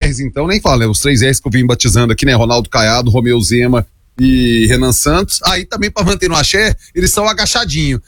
R's, então, nem fala, né? Os 3 R's que eu vim batizando aqui, né? Ronaldo Caiado, Romeu Zema e Renan Santos. Aí também pra manter no axé, eles são agachadinho,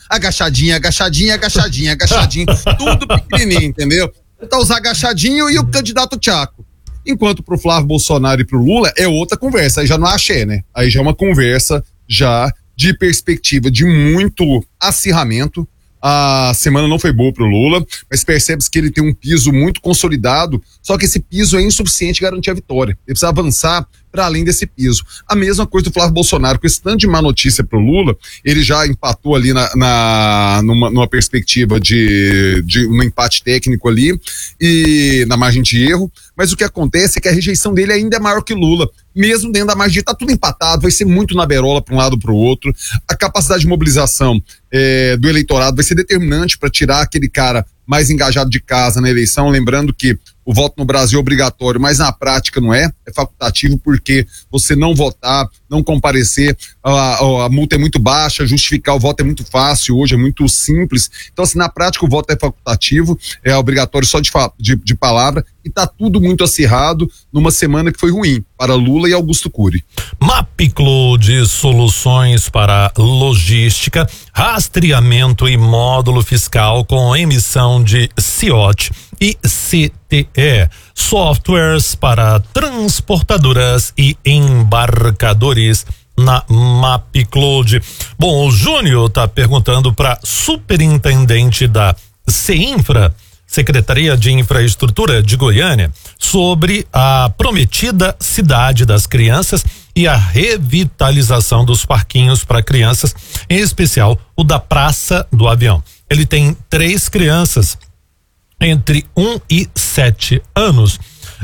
tudo pequenininho, entendeu? Então os agachadinhos e o candidato Tchaco. Enquanto pro Flávio Bolsonaro e pro Lula é outra conversa, aí já não é axé, né? Aí já é uma conversa já de perspectiva de muito acirramento. A semana não foi boa pro Lula, mas percebe-se que ele tem um piso muito consolidado, só que esse piso é insuficiente garantir a vitória. Ele precisa avançar para além desse piso. A mesma coisa do Flávio Bolsonaro, com esse tanto de má notícia pro Lula, ele já empatou ali numa perspectiva de um empate técnico ali e na margem de erro, mas o que acontece é que a rejeição dele ainda é maior que Lula, mesmo dentro da margem de erro, tá tudo empatado, vai ser muito na berola para um lado para o outro. A capacidade de mobilização do eleitorado vai ser determinante para tirar aquele cara mais engajado de casa na eleição, lembrando que o voto no Brasil é obrigatório, mas na prática não é facultativo, porque você não votar, não comparecer, a multa é muito baixa, justificar o voto é muito fácil, hoje é muito simples. Então, assim, na prática o voto é facultativo, é obrigatório só de palavra, e tá tudo muito acirrado numa semana que foi ruim para Lula e Augusto Cury. Mapiclo de soluções para logística, rastreamento e módulo fiscal com emissão de CIOT e CTE, softwares para transportadoras e embarcadores na Mapicloud. Bom, o Júnior tá perguntando para superintendente da CEINFRA, Secretaria de Infraestrutura de Goiânia, sobre a prometida cidade das crianças e a revitalização dos parquinhos para crianças, em especial o da Praça do Avião. Ele tem 3 crianças entre 1 e 7 anos.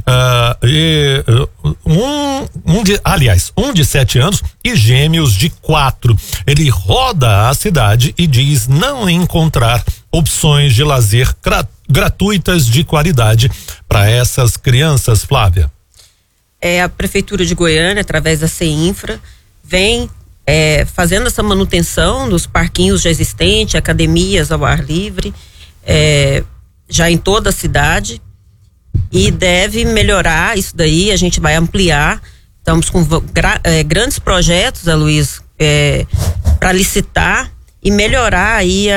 Um de 7 anos e gêmeos de 4. Ele roda a cidade e diz não encontrar opções de lazer gratuitas de qualidade para essas crianças, Flávia. A Prefeitura de Goiânia, através da CEINFRA, vem fazendo essa manutenção dos parquinhos já existentes, academias ao ar livre, já em toda a cidade, e deve melhorar isso daí. A gente vai ampliar, estamos com grandes projetos, Aloysio, para licitar e melhorar aí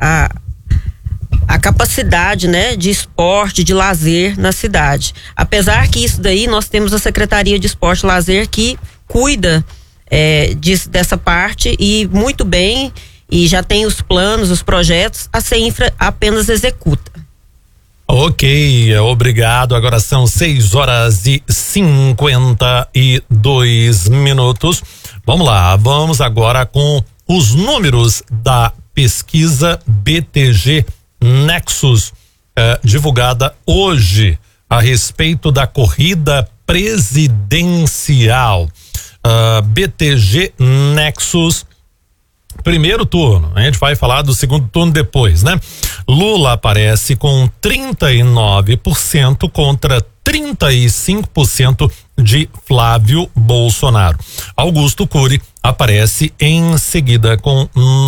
a capacidade, né, de esporte, de lazer na cidade. Apesar que isso daí nós temos a Secretaria de Esporte e Lazer que cuida dessa parte e muito bem, e já tem os planos, os projetos, a CEINFRA apenas executa. Ok, obrigado. Agora são 6:52. Vamos lá, vamos agora com os números da pesquisa BTG Nexus, divulgada hoje a respeito da corrida presidencial. BTG Nexus, primeiro turno, a gente vai falar do segundo turno depois, né? Lula aparece com 39% contra 35% de Flávio Bolsonaro. Augusto Cury aparece em seguida com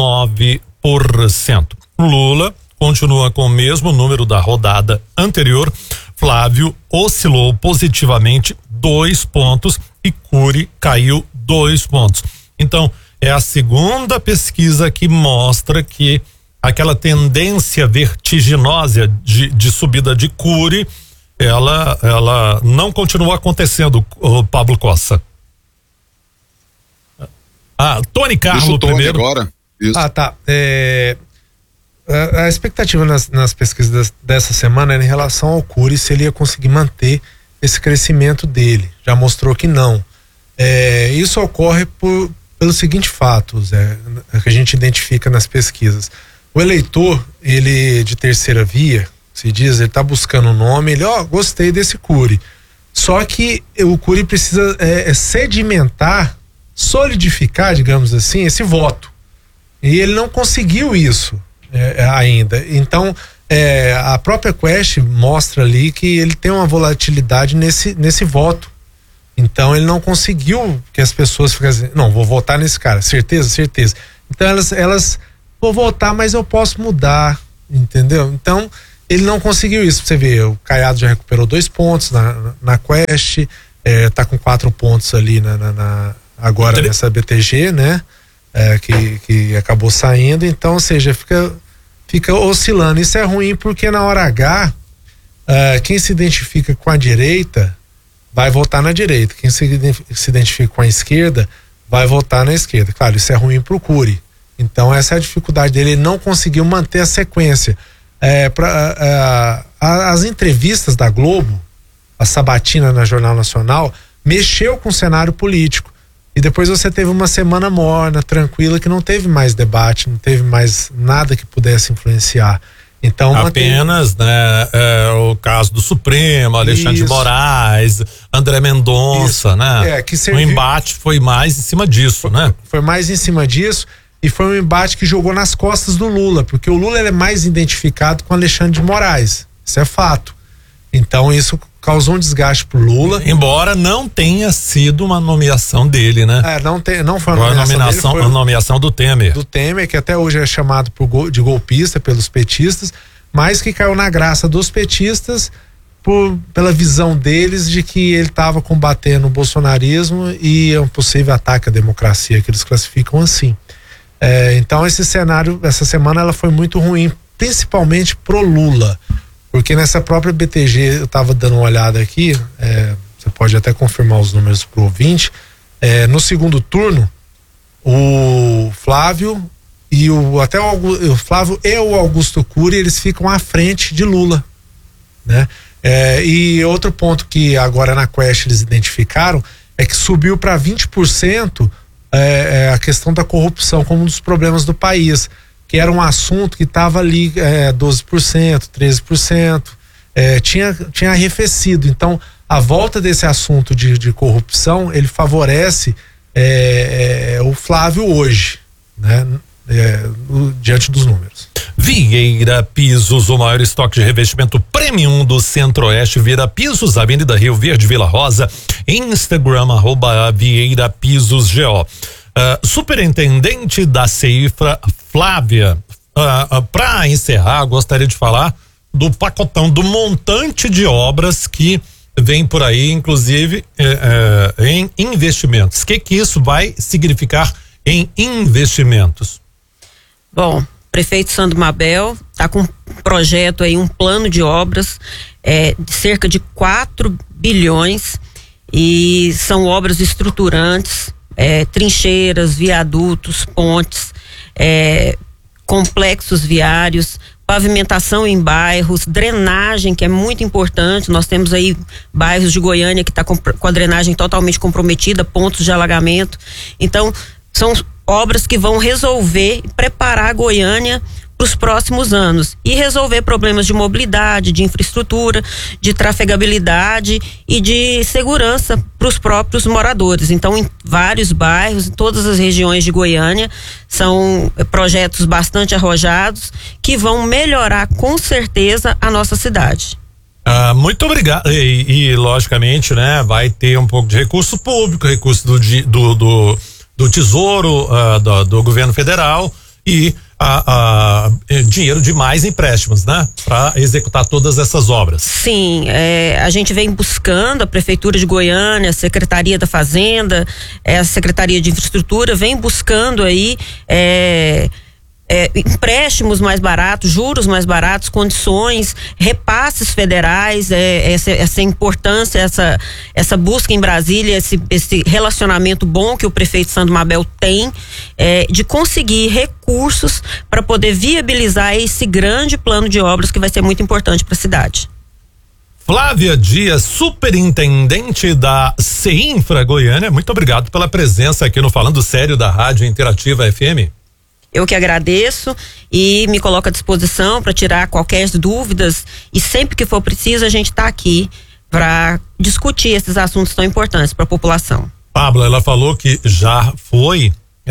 9%. Lula continua com o mesmo número da rodada anterior. Flávio oscilou positivamente 2 pontos e Cury caiu 2 pontos. Então, é a segunda pesquisa que mostra que aquela tendência vertiginosa de subida de Cury, ela não continua acontecendo, o Pablo Costa. Tony Carlo primeiro. Agora. Isso. Tá. A expectativa nas pesquisas dessa semana era em relação ao Cury, se ele ia conseguir manter esse crescimento dele. Já mostrou que não. Isso ocorre pelo seguinte fato, Zé, que a gente identifica nas pesquisas. O eleitor, ele de terceira via, se diz, ele tá buscando um nome, ele, gostei desse Cury. Só que o Cury precisa sedimentar, solidificar, digamos assim, esse voto. E ele não conseguiu isso ainda. Então, a própria Quest mostra ali que ele tem uma volatilidade nesse voto. Então ele não conseguiu que as pessoas ficassem, não, vou votar nesse cara, certeza. Então elas vou votar, mas eu posso mudar, entendeu? Então ele não conseguiu isso. Você vê, o Caiado já recuperou 2 pontos na Quest, tá com 4 pontos ali agora nessa BTG, né? Que acabou saindo. Então, ou seja, fica oscilando. Isso é ruim porque na hora H, quem se identifica com a direita vai votar na direita. Quem se identifica com a esquerda vai votar na esquerda. Claro, isso é ruim pro Cury. Então essa é a dificuldade dele, ele não conseguiu manter a sequência. As entrevistas da Globo, a sabatina na Jornal Nacional, mexeu com o cenário político. E depois você teve uma semana morna, tranquila, que não teve mais debate, não teve mais nada que pudesse influenciar. Então, apenas, né, o caso do Supremo, Alexandre de Moraes, André Mendonça, né? O embate foi mais em cima disso, né? Foi mais em cima disso e foi um embate que jogou nas costas do Lula, porque o Lula ele é mais identificado com Alexandre de Moraes, isso é fato. Então isso causou um desgaste pro Lula. Embora não tenha sido uma nomeação dele, né? Não foi uma nomeação dele, foi a nomeação do Temer. Do Temer, que até hoje é chamado de golpista pelos petistas, mas que caiu na graça dos petistas pela visão deles de que ele estava combatendo o bolsonarismo e um possível ataque à democracia, que eles classificam assim. Então esse cenário, essa semana ela foi muito ruim, principalmente pro Lula. Porque nessa própria BTG, eu estava dando uma olhada aqui, você pode até confirmar os números pro ouvinte, no segundo turno, o Flávio e o Flávio e o Augusto Cury, eles ficam à frente de Lula, né? E outro ponto que agora na Quest eles identificaram é que subiu para 20% a questão da corrupção como um dos problemas do país, que era um assunto que estava ali 12%, 13%, tinha arrefecido. Então a volta desse assunto de corrupção, ele favorece o Flávio hoje, né? Diante dos números. Vieira Pisos, o maior estoque de revestimento premium do Centro-Oeste. Vieira Pisos, Avenida Rio Verde, Vila Rosa, Instagram @Vieira Pisos GO. Superintendente da CEINFRA, Flávia, para encerrar, gostaria de falar do pacotão, do montante de obras que vem por aí, inclusive em investimentos. O que isso vai significar em investimentos? Bom, prefeito Sandro Mabel está com um projeto aí, um plano de obras de cerca de 4 bilhões e são obras estruturantes, trincheiras, viadutos, pontes, complexos viários, pavimentação em bairros, drenagem, que é muito importante. Nós temos aí bairros de Goiânia que está com a drenagem totalmente comprometida, pontos de alagamento. Então, são obras que vão resolver e preparar a Goiânia para os próximos anos e resolver problemas de mobilidade, de infraestrutura, de trafegabilidade e de segurança para os próprios moradores. Então, em vários bairros, em todas as regiões de Goiânia, são projetos bastante arrojados que vão melhorar com certeza a nossa cidade. Muito obrigado. E logicamente, né, vai ter um pouco de recurso público, recurso do Tesouro, do governo federal e dinheiro de mais empréstimos, né? Para executar todas essas obras. Sim, a gente vem buscando, a Prefeitura de Goiânia, a Secretaria da Fazenda, a Secretaria de Infraestrutura, vem buscando aí empréstimos mais baratos, juros mais baratos, condições, repasses federais, essa importância, essa busca em Brasília, esse relacionamento bom que o prefeito Sandro Mabel tem, de conseguir recursos para poder viabilizar esse grande plano de obras que vai ser muito importante para a cidade. Flávia Dias, superintendente da CEINFRA Goiânia, muito obrigado pela presença aqui no Falando Sério da Rádio Interativa FM. Eu que agradeço e me coloco à disposição para tirar qualquer dúvidas e sempre que for preciso a gente está aqui para discutir esses assuntos tão importantes para a população. Pablo, ela falou que já foi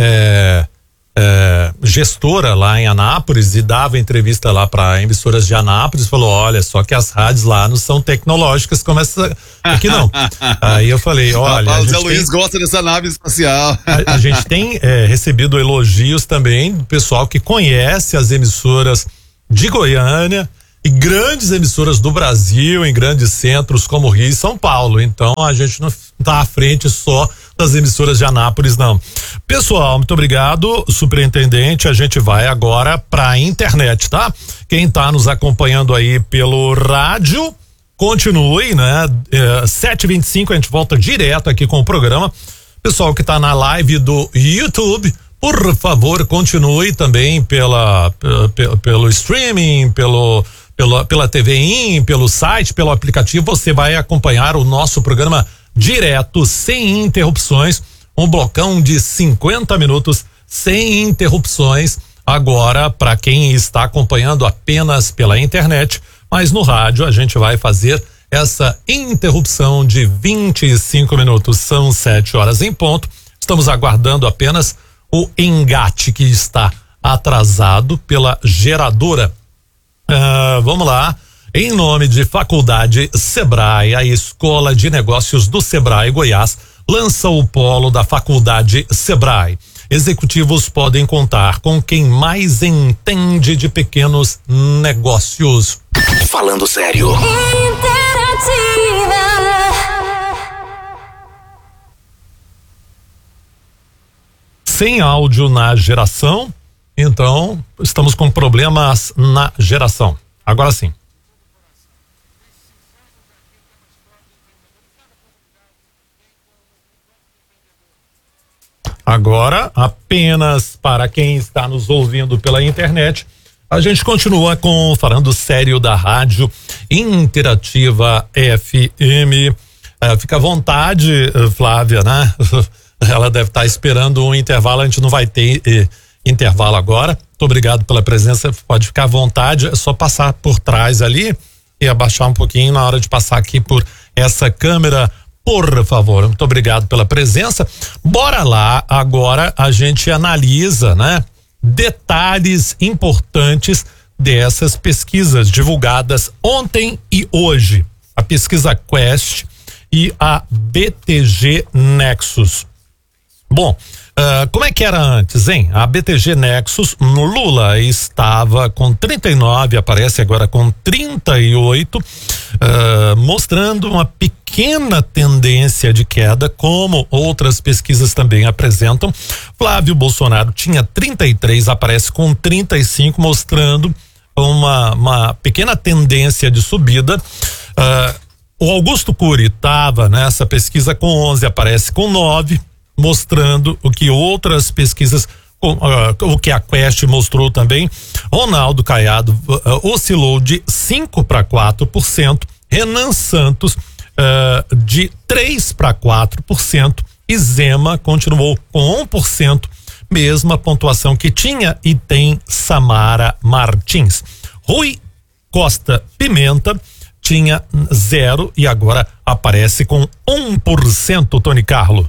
gestora lá em Anápolis e dava entrevista lá para emissoras de Anápolis, falou, olha, só que as rádios lá não são tecnológicas como essa aqui não. Aí eu falei, olha, o Zé Luiz gosta dessa nave espacial. A gente tem recebido elogios também do pessoal que conhece as emissoras de Goiânia e grandes emissoras do Brasil, em grandes centros como Rio e São Paulo. Então a gente não está à frente só das emissoras de Anápolis, não. Pessoal, muito obrigado, superintendente. A gente vai agora para a internet, tá? Quem está nos acompanhando aí pelo rádio, continue, né? 7h25 a gente volta direto aqui com o programa. Pessoal que está na live do YouTube, por favor, continue também pelo streaming, pela TV pelo site, pelo aplicativo. Você vai acompanhar o nosso programa direto, sem interrupções, um blocão de 50 minutos sem interrupções. Agora, para quem está acompanhando apenas pela internet, mas no rádio a gente vai fazer essa interrupção de 25 minutos. São 7h em ponto. Estamos aguardando apenas o engate que está atrasado pela geradora. Vamos lá. Em nome de Faculdade Sebrae, a Escola de Negócios do Sebrae Goiás lança o polo da Faculdade Sebrae. Executivos podem contar com quem mais entende de pequenos negócios. Falando sério. Sem áudio na geração, então estamos com problemas na geração. Agora sim. Agora, apenas para quem está nos ouvindo pela internet, a gente continua com Falando Sério da Rádio Interativa FM. Fica à vontade, Flávia, né? Ela deve estar esperando um intervalo, a gente não vai ter intervalo agora. Muito obrigado pela presença, pode ficar à vontade, é só passar por trás ali e abaixar um pouquinho na hora de passar aqui por essa câmera. Por favor, muito obrigado pela presença. Bora lá, agora a gente analisa, né? Detalhes importantes dessas pesquisas divulgadas ontem e hoje. A pesquisa Quest e a BTG Nexus. Bom, como é que era antes, hein? A BTG Nexus no Lula estava com 39, aparece agora com 38, mostrando uma pequena tendência de queda, como outras pesquisas também apresentam. Flávio Bolsonaro tinha 33, aparece com 35, mostrando uma pequena tendência de subida. O Augusto Cury estava nessa pesquisa com 11, aparece com 9, mostrando o que outras pesquisas, o que a Quest mostrou também. Ronaldo Caiado oscilou de 5% para 4%, Renan Santos de 3% para 4%, e Zema continuou com 1%, mesma pontuação que tinha e tem Samara Martins. Rui Costa Pimenta tinha 0 e agora aparece com 1%, Tony Carlo.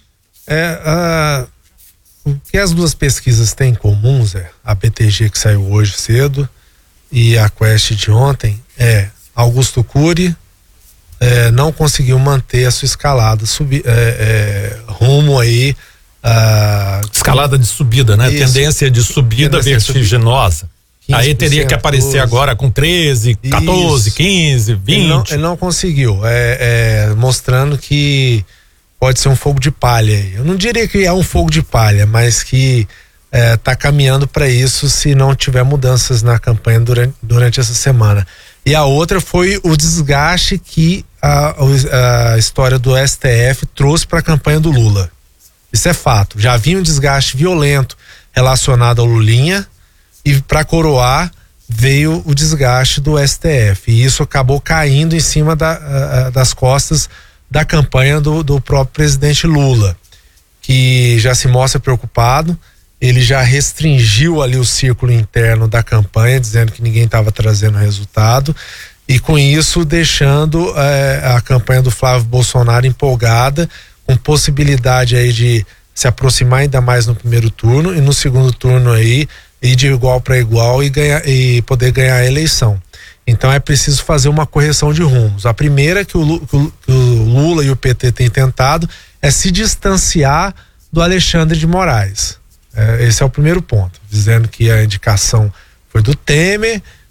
O que as duas pesquisas têm em comum, Zé, a BTG que saiu hoje cedo e a Quest de ontem, Augusto Cury não conseguiu manter a sua escalada, rumo aí escalada de subida, né? Isso. Tendência de subida vertiginosa. Aí teria que aparecer 12, agora com 13, 14, isso. 15, 20. Ele não conseguiu, mostrando que pode ser um fogo de palha. Eu não diria que é um fogo de palha, mas que tá caminhando para isso se não tiver mudanças na campanha durante essa semana. E a outra foi o desgaste que a história do STF trouxe para a campanha do Lula. Isso é fato. Já havia um desgaste violento relacionado ao Lulinha, e para coroar veio o desgaste do STF. E isso acabou caindo em cima das costas da campanha do próprio presidente Lula, que já se mostra preocupado. Ele já restringiu ali o círculo interno da campanha, dizendo que ninguém estava trazendo resultado, e com isso deixando a campanha do Flávio Bolsonaro empolgada, com possibilidade aí de se aproximar ainda mais no primeiro turno, e no segundo turno aí ir de igual para igual e poder ganhar a eleição. Então é preciso fazer uma correção de rumos. A primeira que o Lula e o PT têm tentado é se distanciar do Alexandre de Moraes. Esse é o primeiro ponto, dizendo que a indicação foi do Temer,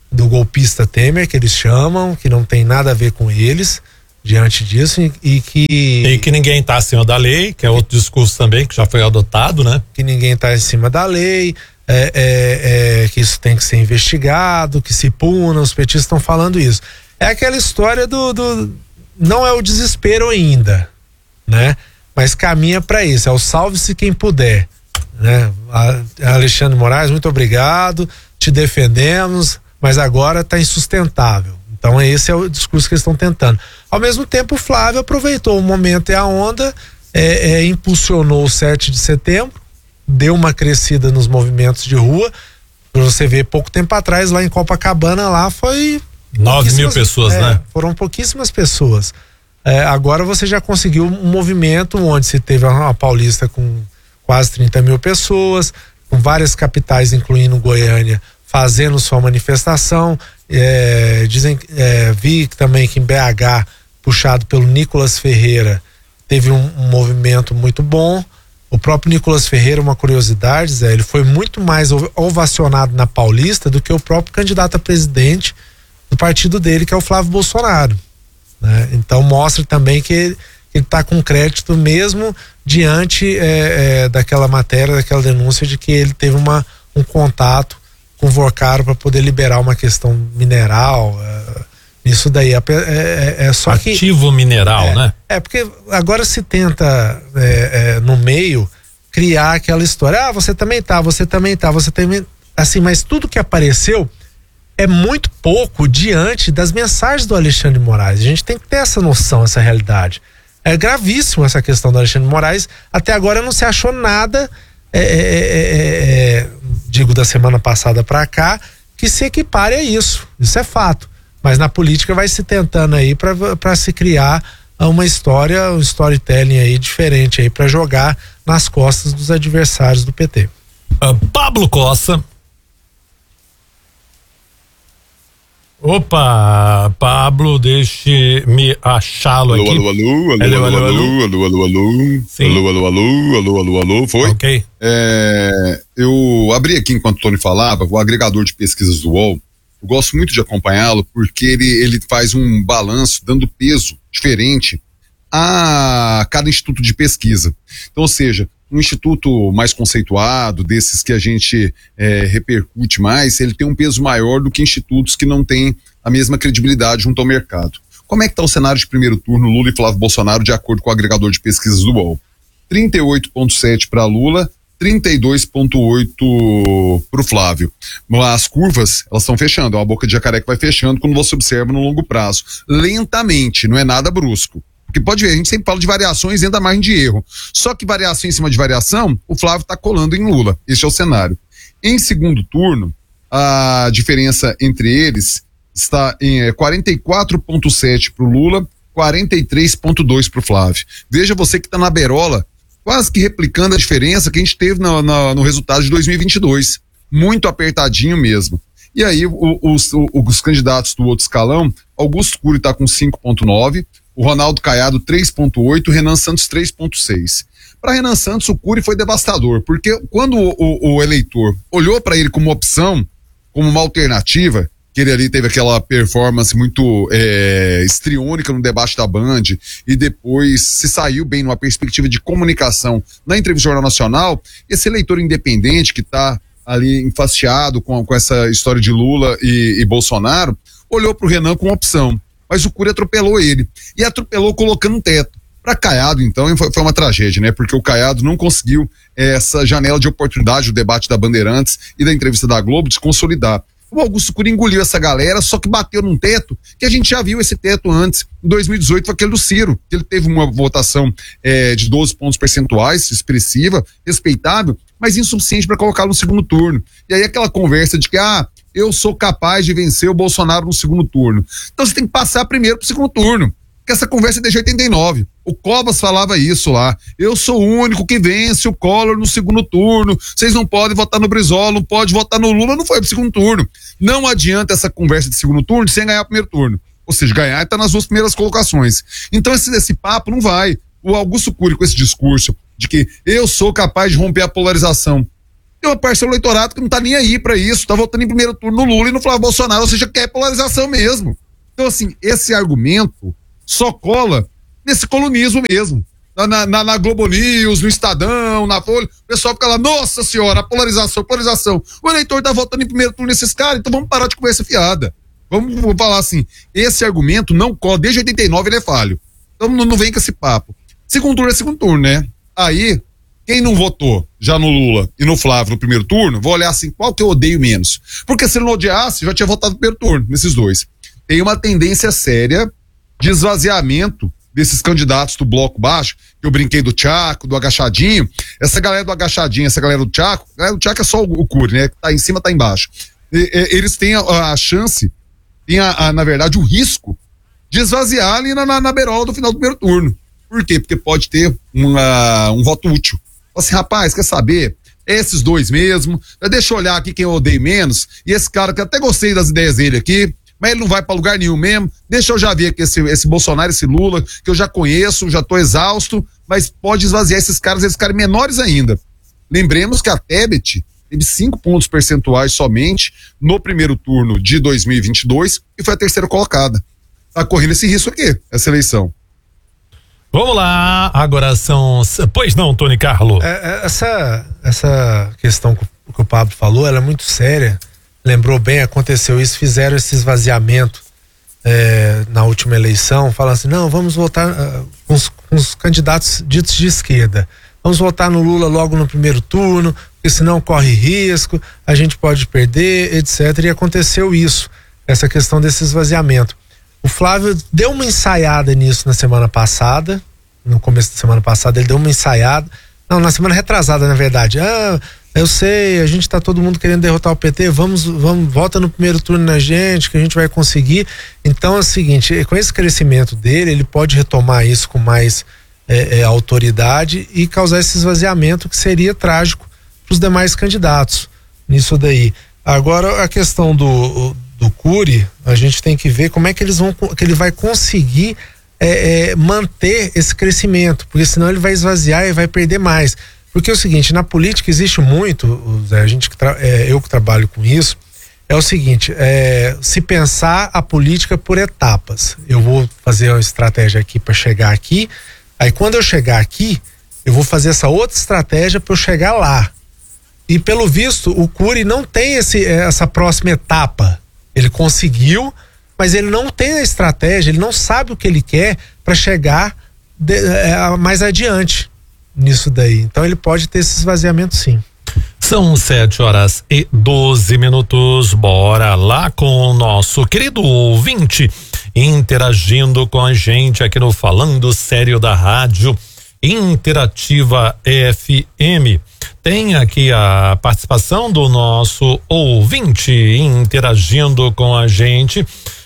do golpista Temer, que eles chamam, que não tem nada a ver com eles diante disso e que ninguém está acima da lei, que é outro discurso também que já foi adotado, né? Que ninguém está em cima da lei, que isso tem que ser investigado, que se puna, os petistas estão falando isso. É aquela história não é o desespero ainda, né? Mas caminha para isso, é o salve-se quem puder, né? Alexandre de Moraes, muito obrigado, te defendemos, mas agora está insustentável. Então esse é o discurso que eles estão tentando. Ao mesmo tempo, o Flávio aproveitou o momento e a onda, impulsionou o 7 de setembro, deu uma crescida nos movimentos de rua. Você vê, pouco tempo atrás, lá em Copacabana, lá foi 9.000 pessoas, né? Foram pouquíssimas pessoas. Agora você já conseguiu um movimento onde se teve uma Paulista com quase 30.000 pessoas, com várias capitais, incluindo Goiânia, fazendo sua manifestação. Vi também que em BH, puxado pelo Nicolas Ferreira, teve um movimento muito bom. O próprio Nicolas Ferreira, uma curiosidade, Zé, ele foi muito mais ovacionado na Paulista do que o próprio candidato a presidente do partido dele, que é o Flávio Bolsonaro, né? Então mostra também que ele está com crédito mesmo diante daquela matéria, daquela denúncia de que ele teve um contato com o Vorcaro para poder liberar uma questão mineral. Isso daí é só ativo mineral, né? Porque agora se tenta no meio criar aquela história, você também tá, assim, mas tudo que apareceu é muito pouco diante das mensagens do Alexandre de Moraes. A gente tem que ter essa noção, essa realidade. É gravíssimo essa questão do Alexandre de Moraes. Até agora não se achou nada, digo, da semana passada para cá, que se equipare a isso. Isso é fato. Mas na política vai se tentando aí para se criar uma história, um storytelling aí diferente aí para jogar nas costas dos adversários do PT. Pablo Costa. Opa, Pablo, deixe-me achá-lo aqui. Alô. Sim. Alô, foi? Ok. Eu abri aqui enquanto o Tony falava, o agregador de pesquisas do UOL. Eu gosto muito de acompanhá-lo porque ele faz um balanço dando peso diferente a cada instituto de pesquisa. Então, ou seja, um instituto mais conceituado, desses que a gente repercute mais, ele tem um peso maior do que institutos que não têm a mesma credibilidade junto ao mercado. Como é que está o cenário de primeiro turno Lula e Flávio Bolsonaro de acordo com o agregador de pesquisas do UOL? 38,7 para Lula, 32,8 para o Flávio. As curvas, elas estão fechando, é uma boca de jacaré que vai fechando quando você observa no longo prazo. Lentamente, não é nada brusco. Porque pode ver, a gente sempre fala de variações dentro da margem de erro. Só que variação em cima de variação, o Flávio está colando em Lula. Esse é o cenário. Em segundo turno, a diferença entre eles está em 44,7 para o Lula, 43,2 para o Flávio. Veja você que está na berola, quase que replicando a diferença que a gente teve no resultado de 2022. Muito apertadinho mesmo. E aí, os candidatos do outro escalão, Augusto Cury está com 5,9, o Ronaldo Caiado 3,8, o Renan Santos 3,6. Para Renan Santos, o Cury foi devastador, porque quando o eleitor olhou para ele como opção, como uma alternativa, que ele ali teve aquela performance muito estriônica no debate da Band e depois se saiu bem numa perspectiva de comunicação na entrevista do Jornal Nacional, esse eleitor independente que está ali enfastiado com essa história de Lula e Bolsonaro, olhou para o Renan como opção, mas o Cury atropelou ele, e atropelou colocando um teto. Para Caiado, então, foi uma tragédia, né? Porque o Caiado não conseguiu essa janela de oportunidade do debate da Bandeirantes e da entrevista da Globo de se consolidar. O Augusto Cury engoliu essa galera, só que bateu num teto, que a gente já viu esse teto antes. Em 2018 foi aquele do Ciro, que ele teve uma votação de 12 pontos percentuais, expressiva, respeitável, mas insuficiente para colocá-lo no segundo turno. E aí aquela conversa de que, eu sou capaz de vencer o Bolsonaro no segundo turno. Então você tem que passar primeiro pro segundo turno. Que essa conversa é desde 89. O Covas falava isso lá. Eu sou o único que vence o Collor no segundo turno. Vocês não podem votar no Brizola, não pode votar no Lula, não foi pro segundo turno. Não adianta essa conversa de segundo turno sem ganhar o primeiro turno. Ou seja, ganhar está nas duas primeiras colocações. Então esse papo não vai. O Augusto Cury com esse discurso de que eu sou capaz de romper a polarização. Tem uma parcela do eleitorado que não tá nem aí pra isso, tá votando em primeiro turno no Lula e no Flávio Bolsonaro, ou seja, quer polarização mesmo. Então, assim, esse argumento só cola nesse colunismo mesmo. Na Globo News, no Estadão, na Folha, o pessoal fica lá, nossa senhora, polarização. O eleitor tá votando em primeiro turno nesses caras, então vamos parar de conversa fiada. Vamos falar assim, esse argumento não cola, desde 89 ele é falho. Então não vem com esse papo. Segundo turno é segundo turno, né? Aí, quem não votou já no Lula e no Flávio no primeiro turno, vou olhar assim, qual que eu odeio menos? Porque se ele não odiasse, já tinha votado no primeiro turno, nesses dois. Tem uma tendência séria de esvaziamento desses candidatos do bloco baixo, que eu brinquei do Tchaco, do Agachadinho. Essa galera do Agachadinho, essa galera do Tchaco é só o Cury, né? Tá em cima, tá embaixo. Eles têm a chance, tem na verdade o risco de esvaziar ali na beirola do final do primeiro turno. Por quê? Porque pode ter um voto útil. Assim, rapaz, quer saber? Esses dois mesmo, deixa eu olhar aqui quem eu odeio menos, e esse cara que eu até gostei das ideias dele aqui, mas ele não vai pra lugar nenhum mesmo, deixa eu já ver aqui esse Bolsonaro, esse Lula, que eu já conheço, já tô exausto, mas pode esvaziar esses caras menores ainda. Lembremos que a Tebet teve 5 pontos percentuais somente no primeiro turno de 2022 e foi a terceira colocada. Tá correndo esse risco aqui, essa eleição. Vamos lá, agora são... Pois não, Tony Carlo? Essa questão que o Pablo falou, ela é muito séria. Lembrou bem, aconteceu isso, fizeram esse esvaziamento na última eleição, falando assim, não, vamos votar com os candidatos ditos de esquerda. Vamos votar no Lula logo no primeiro turno, porque senão corre risco, a gente pode perder, etc. E aconteceu isso, essa questão desse esvaziamento. O Flávio deu uma ensaiada nisso na semana passada, no começo da semana passada ele deu uma ensaiada, não, na semana retrasada na verdade, eu sei, a gente tá todo mundo querendo derrotar o PT, vamos, vota no primeiro turno na gente, que a gente vai conseguir. Então é o seguinte, com esse crescimento dele, ele pode retomar isso com mais autoridade e causar esse esvaziamento que seria trágico para os demais candidatos nisso daí. Agora a questão do Cury, a gente tem que ver como é que ele vai conseguir manter esse crescimento, porque senão ele vai esvaziar e vai perder mais. Porque é o seguinte, na política existe muito, Zé, eu que trabalho com isso, é o seguinte, se pensar a política por etapas. Eu vou fazer uma estratégia aqui para chegar aqui, aí quando eu chegar aqui, eu vou fazer essa outra estratégia para eu chegar lá. E pelo visto, o Cury não tem essa próxima etapa. Ele conseguiu, mas ele não tem a estratégia, ele não sabe o que ele quer para chegar mais adiante nisso daí. Então ele pode ter esse esvaziamento, sim. São 7h12. Bora lá com o nosso querido ouvinte interagindo com a gente aqui no Falando Sério da Rádio Interativa FM. Tem aqui a participação do nosso ouvinte interagindo com a gente.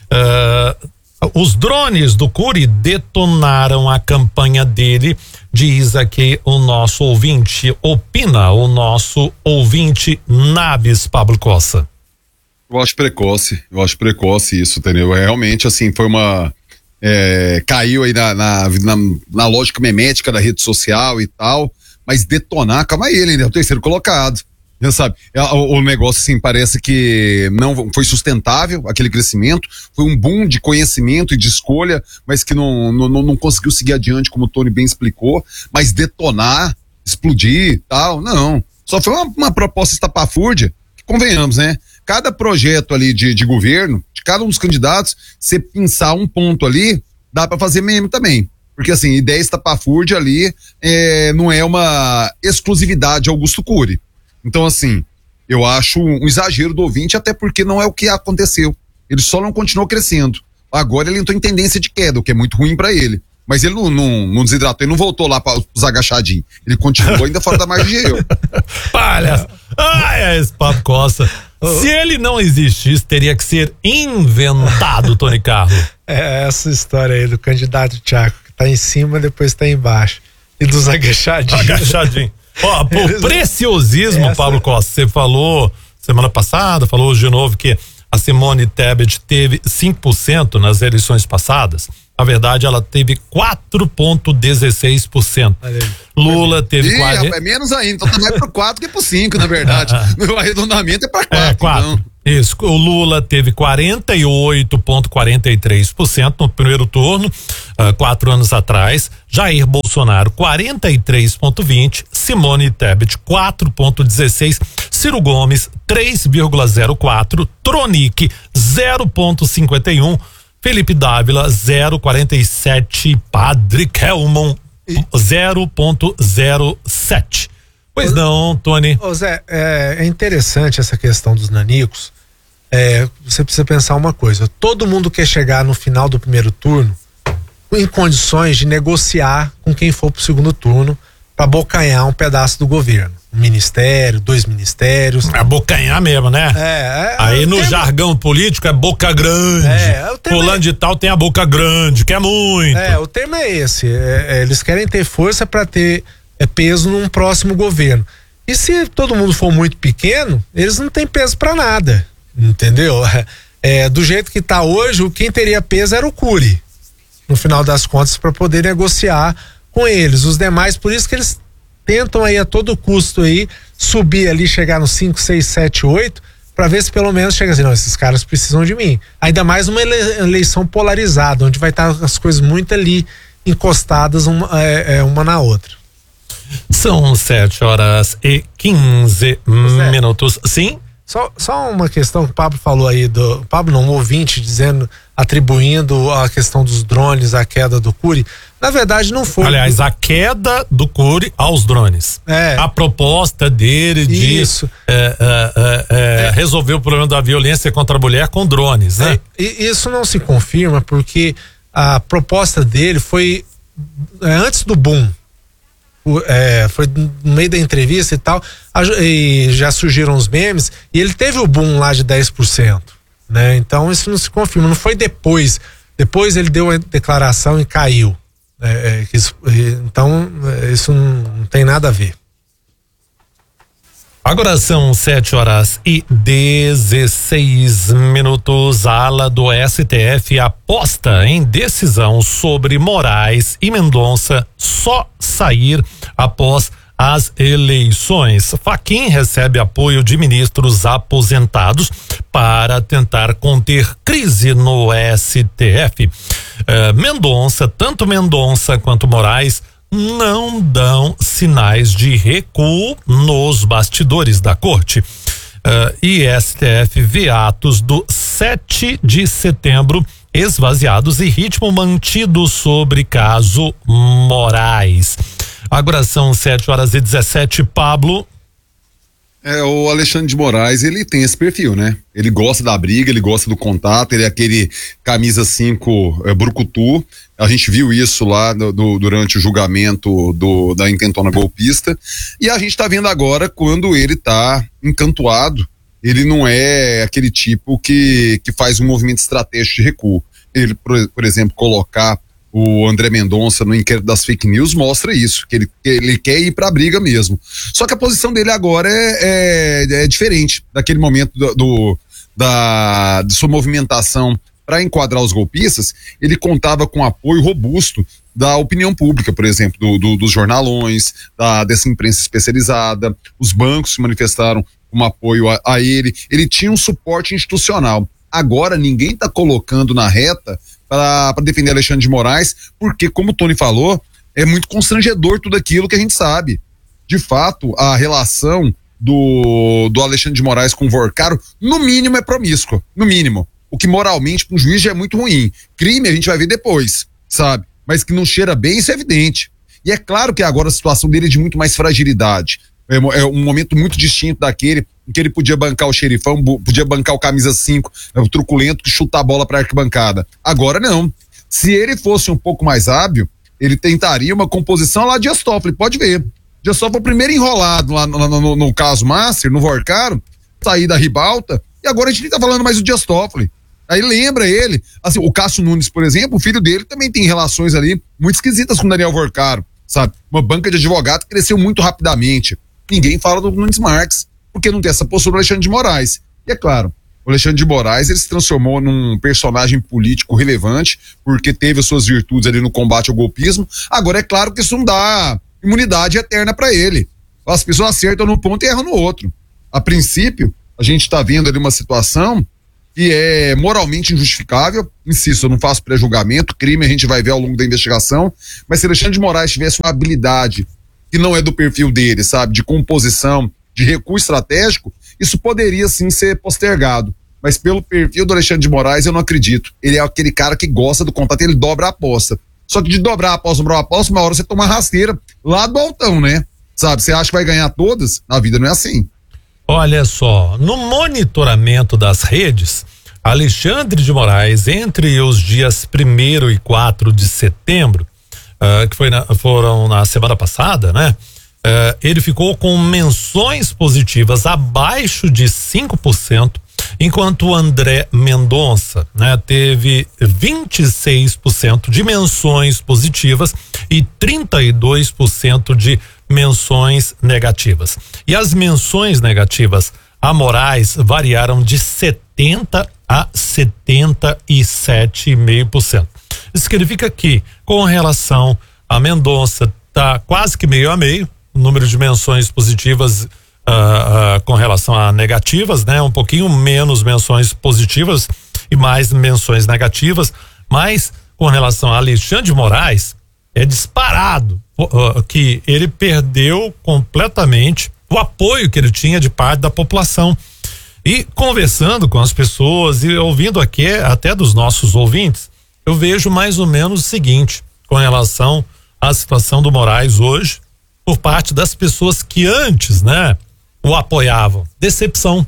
Os drones do Cury detonaram a campanha dele, diz aqui o nosso ouvinte, opina o nosso ouvinte Nabis Pablo Costa. Eu acho precoce isso, entendeu? Realmente, assim, foi caiu aí na lógica memética da rede social e tal, mas detonar, calma aí, ele é o terceiro colocado. Sabe, o negócio assim parece que não foi sustentável, aquele crescimento, foi um boom de conhecimento e de escolha, mas que não conseguiu seguir adiante, como o Tony bem explicou, mas detonar, explodir e tal, não, só foi uma proposta estapafúrdia, que convenhamos, né, cada projeto ali de governo, de cada um dos candidatos, você pensar um ponto ali, dá pra fazer meme também. Porque assim, ideia estapafúrdia ali não é uma exclusividade Augusto Cury. Então, assim, eu acho um exagero do ouvinte, até porque não é o que aconteceu. Ele só não continuou crescendo. Agora ele entrou em tendência de queda, o que é muito ruim pra ele. Mas ele não desidratou, ele não voltou lá para os agachadinhos. Ele continuou ainda fora da margem de erro. Palhaço! Esse Pablo Costa. Se ele não existisse, teria que ser inventado, Tony Carlo. Essa história aí do candidato Tchaco, que tá em cima, depois tá embaixo. E dos agachadinhos. Agachadinho. Ó, por preciosismo, Pablo Costa, você falou semana passada, falou hoje de novo que a Simone Tebet teve 5% nas eleições passadas. Na verdade, ela teve 4,16%. Lula teve é menos ainda, então tá mais pro 4 que pro 5, na verdade. No arredondamento é pra 4. 4. Então. Isso, o Lula teve 48,43% no primeiro turno, 4 anos atrás. Jair Bolsonaro 43,20%, Simone Tebet 4,16%, Ciro Gomes 3,04%, Tronic 0,51%, Felipe Dávila 0,47%, Padre Kelmon 0,07%. Pois não, Tony. Ô Zé, é interessante essa questão dos nanicos. Você precisa pensar uma coisa: todo mundo quer chegar no final do primeiro turno em condições de negociar com quem for pro segundo turno para abocanhar um pedaço do governo. Um ministério, 2 ministérios. Abocanhar mesmo, né? Aí no jargão político é boca grande. Fulano de tal tem a boca grande, quer muito. O termo é esse. Eles querem ter força para ter peso num próximo governo. E se todo mundo for muito pequeno, eles não têm peso para nada, entendeu? Do jeito que tá hoje, quem teria peso era o Cury, no final das contas, para poder negociar com eles. Os demais, por isso que eles tentam aí a todo custo aí subir ali, chegar no 5, 6, 7, 8, para ver se pelo menos chega assim, não, esses caras precisam de mim. Ainda mais uma eleição polarizada, onde vai estar as coisas muito ali encostadas uma na outra. São 7h15. Sim? Só uma questão que o Pablo falou aí, um ouvinte atribuindo a questão dos drones à queda do Cury. Na verdade não foi. Aliás, a queda do Cury aos drones. A proposta dele de resolver o problema da violência contra a mulher com drones, né? E isso não se confirma porque a proposta dele foi antes do boom. Foi no meio da entrevista e tal, e já surgiram os memes, e ele teve o boom lá de 10%, né? Então isso não se confirma, não foi depois ele deu a declaração e caiu, então isso não tem nada a ver. Agora são 7h16. A ala do STF aposta em decisão sobre Moraes e Mendonça só sair após as eleições. Fachin recebe apoio de ministros aposentados para tentar conter crise no STF. Tanto Mendonça quanto Moraes não dão sinais de recuo nos bastidores da corte. E STF vê atos do 7 de setembro esvaziados e ritmo mantido sobre caso Moraes. Agora são 7h17, Pablo. O Alexandre de Moraes, ele tem esse perfil, né? Ele gosta da briga, ele gosta do contato, ele é aquele camisa 5 brucutu. A gente viu isso lá durante o julgamento da intentona golpista. E a gente tá vendo agora quando ele tá encantoado. Ele não é aquele tipo que faz um movimento estratégico de recuo. Ele, por exemplo, colocar o André Mendonça no inquérito das fake news mostra isso, que ele quer ir pra briga mesmo. Só que a posição dele agora é diferente daquele momento de sua movimentação para enquadrar os golpistas. Ele contava com apoio robusto da opinião pública, por exemplo, dos jornalões, dessa imprensa especializada. Os bancos se manifestaram com apoio a ele. Ele tinha um suporte institucional. Agora ninguém está colocando na reta para defender Alexandre de Moraes, porque, como o Tony falou, é muito constrangedor tudo aquilo que a gente sabe. De fato, a relação do Alexandre de Moraes com o Vorcaro, no mínimo, é promíscua. No mínimo. O que moralmente, para um juiz, já é muito ruim. Crime a gente vai ver depois, sabe? Mas que não cheira bem, isso é evidente. E é claro que agora a situação dele é de muito mais fragilidade. É um momento muito distinto daquele em que ele podia bancar o xerifão, podia bancar o camisa 5, o truculento que chuta a bola para a arquibancada. Agora não. Se ele fosse um pouco mais hábil, ele tentaria uma composição lá de Dias Toffoli, pode ver. Dias Toffoli foi o primeiro enrolado lá no caso Master, no Vorcaro, sair da ribalta, e agora a gente nem tá falando mais do Dias Toffoli. Aí lembra ele, assim, o Cássio Nunes, por exemplo, o filho dele também tem relações ali muito esquisitas com o Daniel Vorcaro, sabe? Uma banca de advogado que cresceu muito rapidamente. Ninguém fala do Nunes Marques, porque não tem essa postura do Alexandre de Moraes. E é claro, O Alexandre de Moraes, ele se transformou num personagem político relevante, porque teve as suas virtudes ali no combate ao golpismo. Agora, é claro que isso não dá imunidade eterna para ele. As pessoas acertam num ponto e erram no outro. A princípio, a gente está vendo ali uma situação que é moralmente injustificável. Insisto, eu não faço pré-julgamento, crime a gente vai ver ao longo da investigação, mas se Alexandre de Moraes tivesse uma habilidade que não é do perfil dele, sabe, de composição, de recurso estratégico, isso poderia sim ser postergado, mas pelo perfil do Alexandre de Moraes eu não acredito. Ele é aquele cara que gosta do contato, ele dobra a aposta. Só que de dobrar a aposta, uma hora você toma uma rasteira lá do altão, né? Sabe, você acha que vai ganhar todas? Na vida não é assim. Olha só, no monitoramento das redes, Alexandre de Moraes, entre os dias 1º e 4 de setembro, que foram na semana passada, né? Ele ficou com menções positivas abaixo de 5%, enquanto o André Mendonça, né, teve 26% de menções positivas e 32% de menções negativas. E as menções negativas a Moraes variaram de 70% a 77,5%. Isso significa que, com relação a Mendonça, tá quase que meio a meio, o número de menções positivas com relação a negativas, né? Um pouquinho menos menções positivas e mais menções negativas, mas com relação a Alexandre de Moraes, é disparado que ele perdeu completamente o apoio que ele tinha de parte da população. E conversando com as pessoas e ouvindo aqui até dos nossos ouvintes, eu vejo mais ou menos o seguinte com relação à situação do Moraes hoje, por parte das pessoas que antes, né, o apoiavam. Decepção.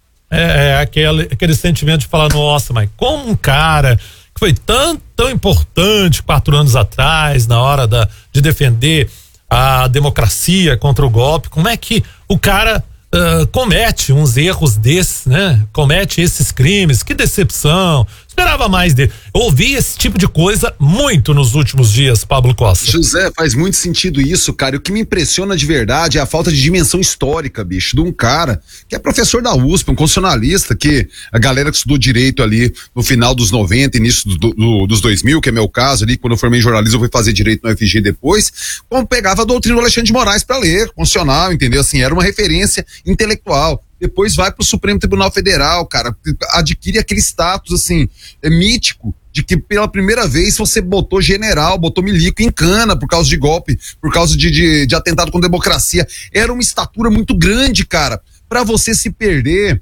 Aquele sentimento de falar, nossa, mas como um cara que foi tão importante 4 anos atrás, na hora de defender a democracia contra o golpe, como é que o cara comete uns erros desses, né? Comete esses crimes, que decepção. Esperava mais dele. Eu ouvi esse tipo de coisa muito nos últimos dias, Pablo Costa. José, faz muito sentido isso, cara. E o que me impressiona de verdade é a falta de dimensão histórica, bicho, de um cara que é professor da USP, um constitucionalista, que a galera que estudou direito ali no final dos 90, início dos 2000, que é meu caso ali, quando eu formei em jornalismo eu fui fazer direito no UFG depois, como pegava a doutrina do Alexandre de Moraes pra ler, constitucional, entendeu? Assim, era uma referência intelectual. Depois vai pro Supremo Tribunal Federal, cara, adquire aquele status, assim, mítico, de que pela primeira vez você botou general, botou milico em cana por causa de golpe, por causa de atentado contra a democracia. Era uma estatura muito grande, cara, pra você se perder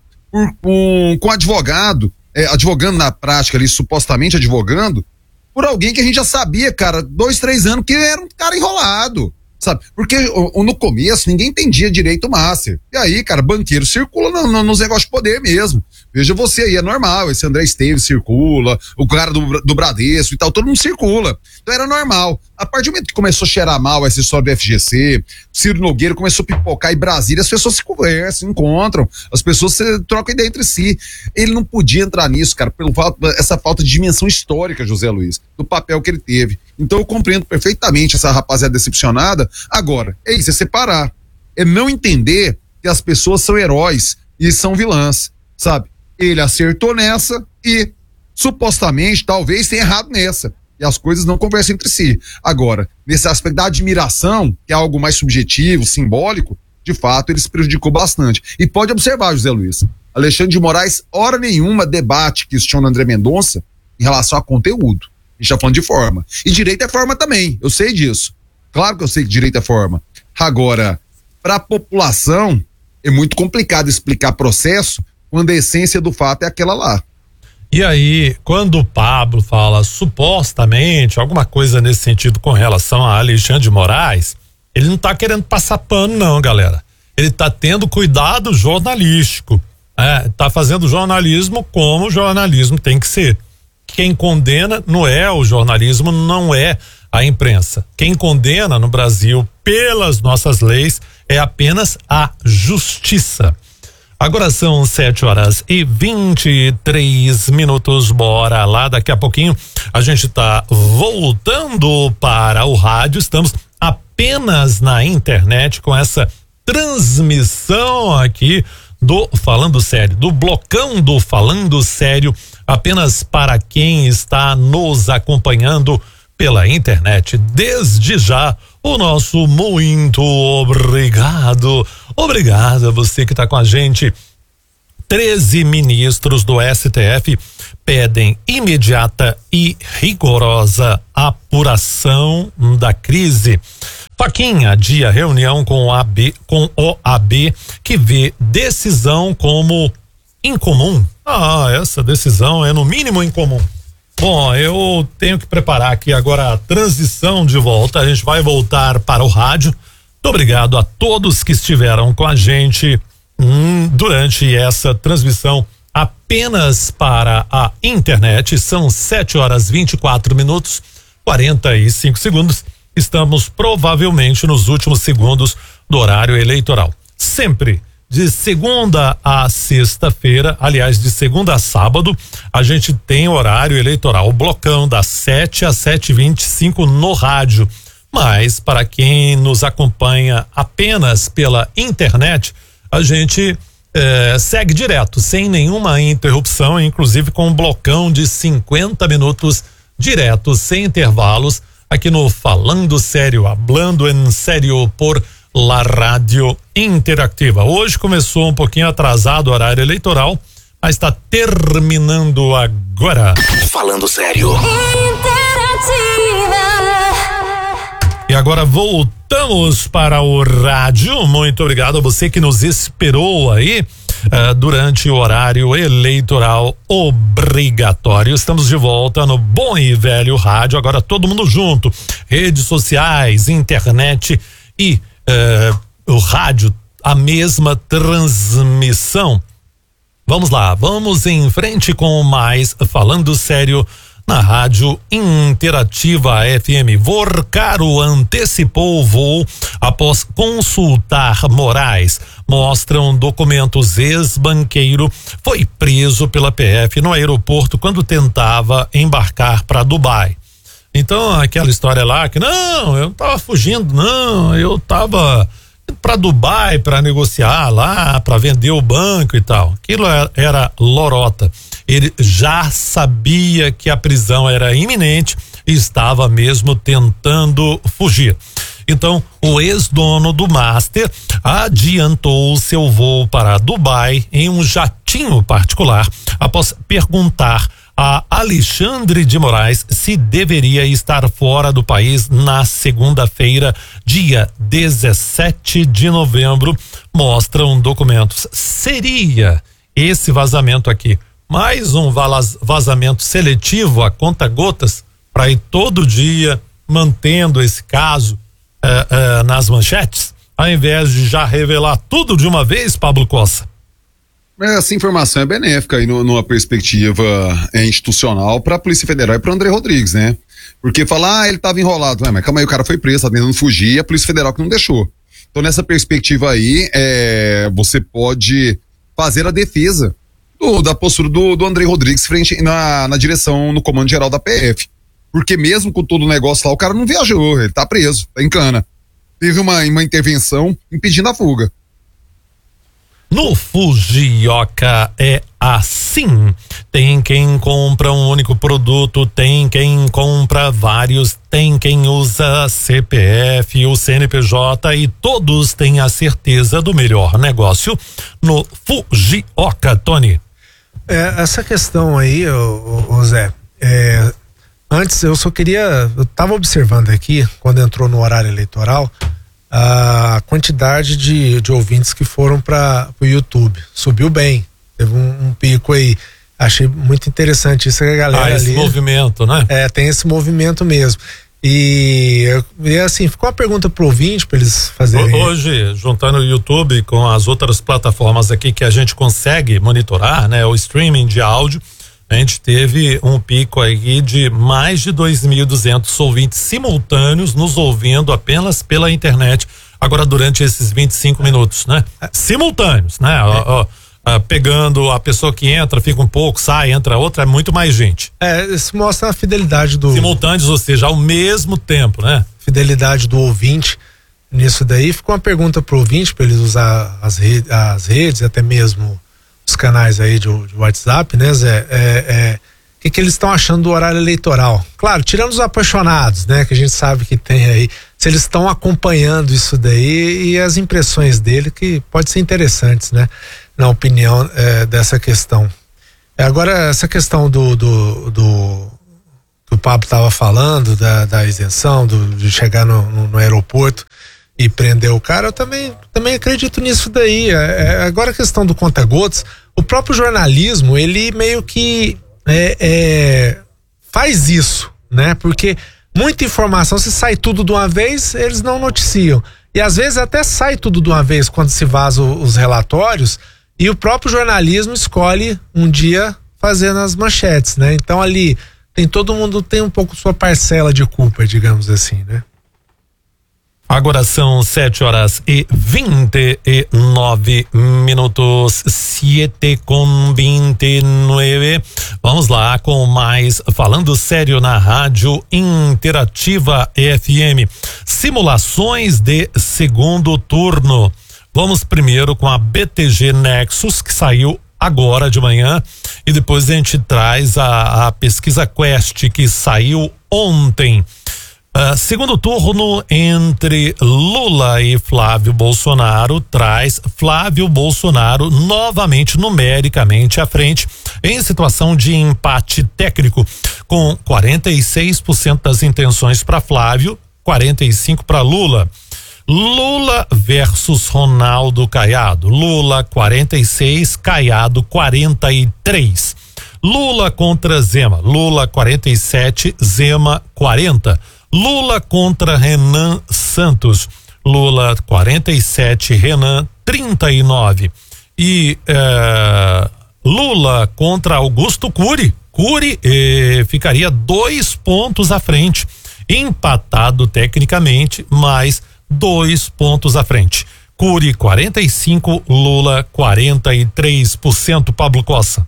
com advogado, advogando na prática ali, supostamente advogando, por alguém que a gente já sabia, cara, 2, 3 anos que era um cara enrolado. Sabe? Porque no começo ninguém entendia direito o Master. E aí, cara, banqueiro circula nos negócios de poder mesmo. Veja você aí, é normal. Esse André Esteves circula, o cara do Bradesco e tal, todo mundo circula. Então era normal. A partir do momento que começou a cheirar mal essa história do FGC, Ciro Nogueira começou a pipocar em Brasília, as pessoas se conversam, se encontram, as pessoas trocam ideia entre si. Ele não podia entrar nisso, cara, essa falta de dimensão histórica, José Luiz, do papel que ele teve. Então eu compreendo perfeitamente essa rapaziada decepcionada. Agora, é isso, é separar. É não entender que as pessoas são heróis e são vilãs, sabe? Ele acertou nessa e, supostamente, talvez tenha errado nessa. E as coisas não conversam entre si. Agora, nesse aspecto da admiração, que é algo mais subjetivo, simbólico, de fato, ele se prejudicou bastante. E pode observar, José Luiz, Alexandre de Moraes, hora nenhuma, debate questiona André Mendonça em relação a conteúdo. A gente tá falando de forma. E direito é forma também, eu sei disso. Claro que eu sei que direito é forma. Agora, para a população, é muito complicado explicar processo quando a essência do fato é aquela lá. E aí, quando o Pablo fala supostamente alguma coisa nesse sentido com relação a Alexandre de Moraes, ele não tá querendo passar pano não, galera. Ele tá tendo cuidado jornalístico, tá fazendo jornalismo como o jornalismo tem que ser. Quem condena não é o jornalismo, não é a imprensa. Quem condena no Brasil pelas nossas leis é apenas a justiça. Agora são 7h23. Bora lá, daqui a pouquinho a gente tá voltando para o rádio. Estamos apenas na internet com essa transmissão aqui do Falando Sério, do blocão do Falando Sério, apenas para quem está nos acompanhando pela internet. Desde já, o nosso muito obrigado. Obrigado a você que está com a gente. 13 ministros do STF pedem imediata e rigorosa apuração da crise. Fachin adia reunião com o AB, que vê decisão como incomum. Essa decisão é no mínimo incomum. Bom, eu tenho que preparar aqui agora a transição de volta. A gente vai voltar para o rádio. Muito obrigado a todos que estiveram com a gente durante essa transmissão apenas para a internet. São 7h24, 45 segundos. Estamos provavelmente nos últimos segundos do horário eleitoral. Sempre de segunda a sexta-feira, aliás, de segunda a sábado, a gente tem horário eleitoral, o blocão das 7 às 7h25 no rádio. Mas para quem nos acompanha apenas pela internet, a gente segue direto, sem nenhuma interrupção, inclusive com um blocão de 50 minutos direto, sem intervalos, aqui no Falando Sério, hablando en sério por la Rádio Interativa. Hoje começou um pouquinho atrasado o horário eleitoral, mas está terminando agora. Falando Sério. E agora voltamos para o rádio. Muito obrigado a você que nos esperou aí durante o horário eleitoral obrigatório. Estamos de volta no bom e velho rádio, agora todo mundo junto, redes sociais, internet e o rádio, a mesma transmissão. Vamos lá, vamos em frente com mais Falando Sério na Rádio Interativa FM. Vorcaro antecipou o voo após consultar morais. Mostram documentos. Ex-banqueiro foi preso pela PF no aeroporto quando tentava embarcar para Dubai. Então, aquela história lá que não, eu não tava fugindo, não, eu tava para Dubai para negociar lá, para vender o banco e tal. Aquilo era lorota. Ele já sabia que a prisão era iminente e estava mesmo tentando fugir. Então, o ex-dono do Master adiantou seu voo para Dubai em um jatinho particular após perguntar a Alexandre de Moraes se deveria estar fora do país na segunda-feira, dia 17 de novembro. Mostram documentos. Seria esse vazamento aqui mais um vazamento seletivo a conta-gotas para ir todo dia mantendo esse caso nas manchetes, ao invés de já revelar tudo de uma vez, Pablo Cossa? Essa informação é benéfica aí numa perspectiva institucional para a Polícia Federal e para o André Rodrigues, né? Porque falar, ele estava enrolado, mas calma aí, o cara foi preso, tá tentando fugir, e a Polícia Federal que não deixou. Então, nessa perspectiva aí, você pode fazer a defesa da postura do André Rodrigues frente na direção, no comando geral da PF. Porque mesmo com todo o negócio lá, o cara não viajou, ele tá preso, tá em cana. Teve uma intervenção impedindo a fuga. No Fujioka é assim. Tem quem compra um único produto, tem quem compra vários, tem quem usa CPF, o CNPJ e todos têm a certeza do melhor negócio no Fujioka, Tony. Essa questão aí, ô Zé, antes eu tava observando aqui, quando entrou no horário eleitoral, a quantidade de ouvintes que foram para o YouTube. Subiu bem, teve um pico aí. Achei muito interessante isso, que a galera esse ali, movimento, né? Tem esse movimento mesmo. E assim, ficou uma pergunta pro ouvinte para eles fazerem. Hoje, juntando o YouTube com as outras plataformas aqui que a gente consegue monitorar, né? O streaming de áudio, a gente teve um pico aí de mais de 2.200 ouvintes simultâneos nos ouvindo apenas pela internet, agora durante esses 25 minutos, né? Simultâneos, né? Pegando a pessoa que entra, fica um pouco, sai, entra outra, é muito mais gente. Isso mostra a fidelidade do... Simultâneos, ou seja, ao mesmo tempo, né? Fidelidade do ouvinte. nisso daí. Ficou uma pergunta pro ouvinte para eles usar as redes, até mesmo os canais aí de WhatsApp, né, Zé? O que eles estão achando do horário eleitoral? Claro, tirando os apaixonados, né, que a gente sabe que tem aí, se eles estão acompanhando isso daí e as impressões dele, que pode ser interessantes, né, na opinião dessa questão. Agora, essa questão do que o Pablo estava falando, da isenção, de chegar no aeroporto e prender o cara, eu também acredito nisso daí. Agora a questão do conta-gotas, o próprio jornalismo, ele meio que faz isso, né? Porque muita informação, se sai tudo de uma vez, eles não noticiam. E às vezes até sai tudo de uma vez quando se vazam os relatórios, e o próprio jornalismo escolhe um dia fazer nas manchetes, né? Então ali todo mundo tem um pouco sua parcela de culpa, digamos assim, né? Agora são 7:29. 7:29. Vamos lá com mais Falando Sério na Rádio Interativa FM. Simulações de segundo turno. Vamos primeiro com a BTG Nexus, que saiu agora de manhã, e depois a gente traz a pesquisa Quest, que saiu ontem. Segundo turno entre Lula e Flávio Bolsonaro traz Flávio Bolsonaro novamente numericamente à frente, em situação de empate técnico, com 46% das intenções para Flávio, 45% para Lula. Lula versus Ronaldo Caiado. Lula 46, Caiado 43. Lula contra Zema. Lula 47, Zema 40. Lula contra Renan Santos. Lula 47, Renan 39. E Lula contra Augusto Cury. Cury ficaria 2 pontos à frente, empatado tecnicamente, mas 2 pontos à frente. Cury 45, Lula 43%. Pablo Cossa.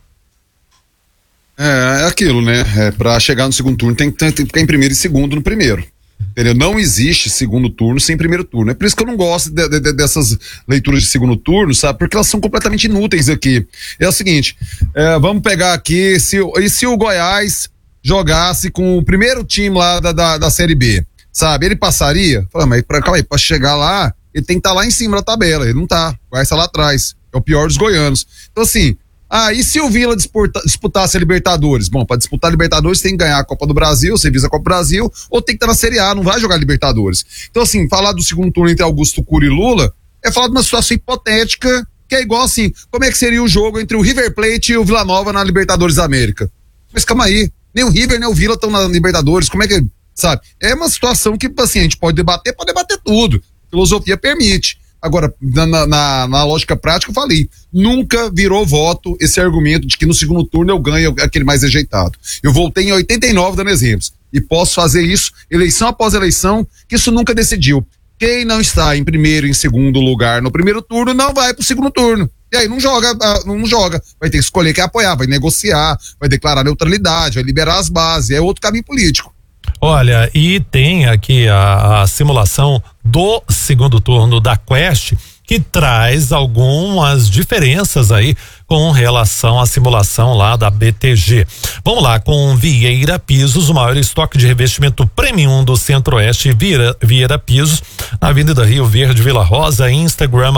É aquilo, né? Pra chegar no segundo turno tem que ficar em primeiro e segundo no primeiro. Entendeu? Não existe segundo turno sem primeiro turno. É por isso que eu não gosto dessas leituras de segundo turno, sabe? Porque elas são completamente inúteis aqui. É o seguinte, vamos pegar aqui, se o Goiás jogasse com o primeiro time lá da Série B, sabe? Ele passaria? Fala, mas calma aí, pra chegar lá, ele tem que estar lá em cima da tabela. Ele não tá. Vai estar lá atrás. É o pior dos goianos. Então, assim, e se o Vila disputasse a Libertadores? Bom, pra disputar a Libertadores tem que ganhar a Copa do Brasil, você visa a Copa do Brasil, ou tem que estar na Série A, não vai jogar Libertadores. Então, assim, falar do segundo turno entre Augusto Cury e Lula é falar de uma situação hipotética, que é igual assim, como é que seria o jogo entre o River Plate e o Vila Nova na Libertadores da América? Mas calma aí, nem o River nem o Vila estão na Libertadores, como é que, sabe? É uma situação que, assim, a gente pode debater tudo, a filosofia permite. Agora, na lógica prática, eu falei, nunca virou voto esse argumento de que no segundo turno eu ganho aquele mais rejeitado. Eu voltei em 89 dando exemplos, e posso fazer isso eleição após eleição, que isso nunca decidiu. Quem não está em primeiro e em segundo lugar no primeiro turno não vai pro segundo turno. E aí não joga. Vai ter que escolher quem apoiar, vai negociar, vai declarar neutralidade, vai liberar as bases, é outro caminho político. Olha, e tem aqui a simulação do segundo turno da Quest, que traz algumas diferenças aí com relação à simulação lá da BTG. Vamos lá, com Vieira Pisos, o maior estoque de revestimento premium do Centro-Oeste, Vieira Pisos, na Avenida Rio Verde, Vila Rosa, Instagram,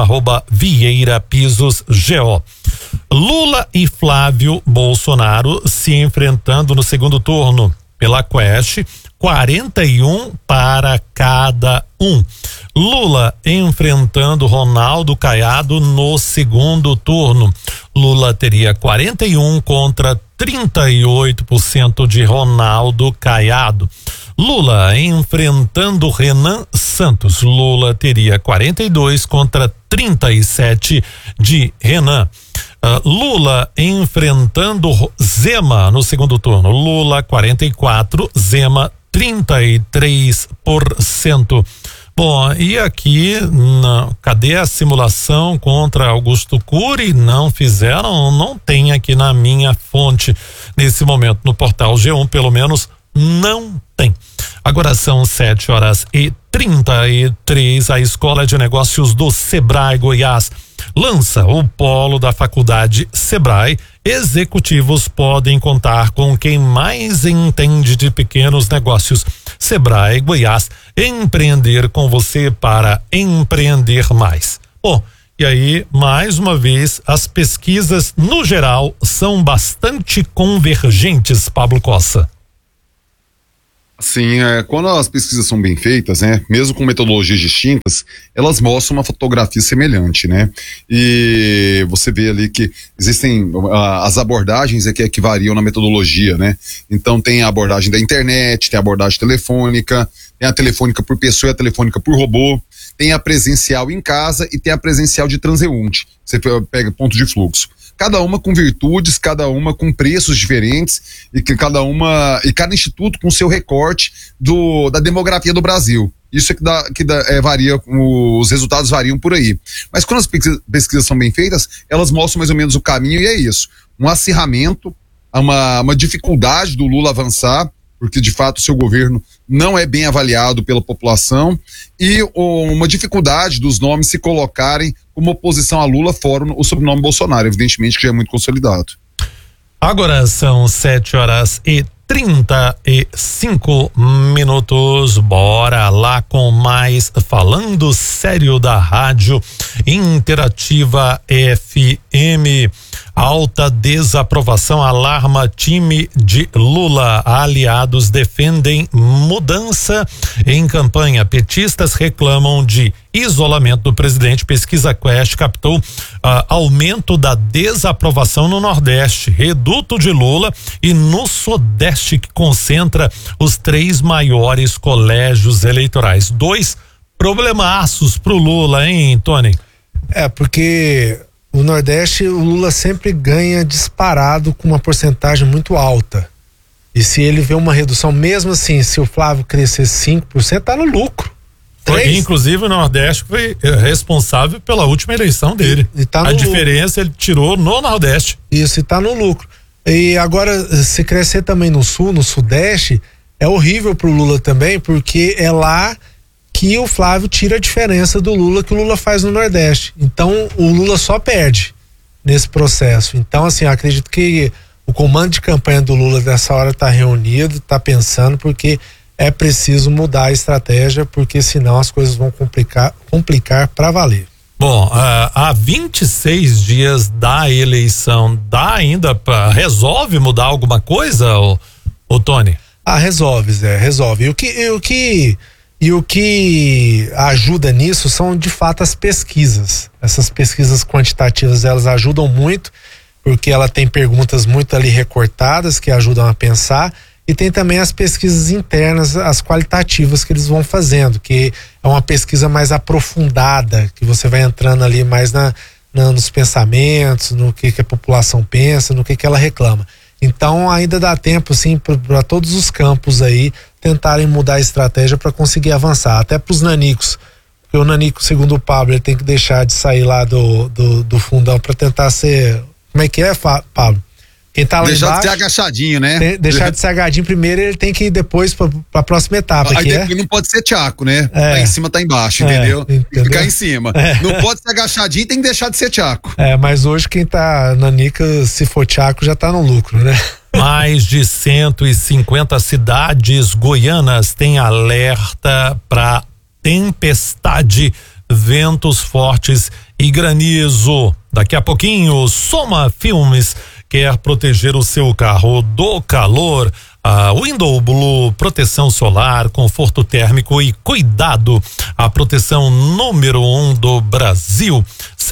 @VieiraPisosGO. Lula e Flávio Bolsonaro se enfrentando no segundo turno pela Quest, 41 para cada um. Lula enfrentando Ronaldo Caiado no segundo turno. Lula teria 41 contra 38% de Ronaldo Caiado. Lula enfrentando Renan Santos. Lula teria 42 contra 37 de Renan. Lula enfrentando Zema no segundo turno. Lula 44, Zema 33%. Bom, e aqui, cadê a simulação contra Augusto Cury? Não fizeram, não tem aqui na minha fonte nesse momento, no portal G1, pelo menos não tem. Agora são 7h33. A Escola de Negócios do Sebrae Goiás lança o polo da Faculdade Sebrae. Executivos podem contar com quem mais entende de pequenos negócios. Sebrae Goiás, empreender com você para empreender mais. Bom, e aí, mais uma vez, as pesquisas, no geral, são bastante convergentes, Pablo Cossa. Sim, quando as pesquisas são bem feitas, né, mesmo com metodologias distintas, elas mostram uma fotografia semelhante, né? E você vê ali que existem as abordagens que variam na metodologia, né? Então tem a abordagem da internet, tem a abordagem telefônica, tem a telefônica por pessoa e a telefônica por robô, tem a presencial em casa e tem a presencial de transeunte. Você pega ponto de fluxo. Cada uma com virtudes, cada uma com preços diferentes e que cada instituto com seu recorte da demografia do Brasil. Isso é que varia, os resultados variam por aí. Mas quando as pesquisas são bem feitas, elas mostram mais ou menos o caminho e é isso. Um acirramento, uma dificuldade do Lula avançar, porque de fato o seu governo não é bem avaliado pela população, e uma dificuldade dos nomes se colocarem como oposição a Lula fora o sobrenome Bolsonaro, evidentemente que já é muito consolidado. Agora são 7h35. Bora lá com mais Falando Sério da Rádio Interativa FM. Alta desaprovação alarma time de Lula. Aliados defendem mudança em campanha. Petistas reclamam de isolamento do presidente. Pesquisa Quest captou aumento da desaprovação no Nordeste, reduto de Lula, e no Sudeste, que concentra os 3 maiores colégios eleitorais. 2 problemaços pro Lula, hein, Tony? Porque o Nordeste, o Lula sempre ganha disparado com uma porcentagem muito alta. E se ele vê uma redução, mesmo assim, se o Flávio crescer 5%, tá no lucro. Inclusive o Nordeste foi responsável pela última eleição dele. A diferença ele tirou no Nordeste. Isso, e tá no lucro. E agora, se crescer também no Sul, no Sudeste, é horrível pro Lula também, porque é lá que o Flávio tira a diferença do Lula que o Lula faz no Nordeste. Então o Lula só perde nesse processo. Então, assim, eu acredito que o comando de campanha do Lula dessa hora está reunido, está pensando, porque é preciso mudar a estratégia, porque senão as coisas vão complicar para valer. Bom, há 26 dias da eleição, resolve mudar alguma coisa, ô Tony? Resolve, Zé, resolve. E o que ajuda nisso são, de fato, as pesquisas. Essas pesquisas quantitativas, elas ajudam muito, porque ela tem perguntas muito ali recortadas que ajudam a pensar, e tem também as pesquisas internas, as qualitativas que eles vão fazendo, que é uma pesquisa mais aprofundada, que você vai entrando ali mais nos pensamentos, no que a população pensa, no que ela reclama. Então ainda dá tempo, sim, para todos os campos aí tentarem mudar a estratégia para conseguir avançar, até para os nanicos, porque o nanico, segundo o Pablo, ele tem que deixar de sair lá do fundão para tentar ser, como é que é, Pablo? Quem tá lá deixar embaixo, de ser agachadinho, né? Deixar de ser agachadinho primeiro, ele tem que ir depois para a próxima etapa. Aí não pode ser tchaco, né? Lá em cima tá embaixo, entendeu? Tem que ficar em cima. Não pode ser agachadinho, tem que deixar de ser tchaco. Mas hoje quem tá nanica, se for tchaco, já tá no lucro, né? Mais de 150 cidades goianas têm alerta para tempestade, ventos fortes e granizo. Daqui a pouquinho, Soma Filmes quer proteger o seu carro do calor. A Window Blue, proteção solar, conforto térmico e cuidado. A proteção número 1 do Brasil.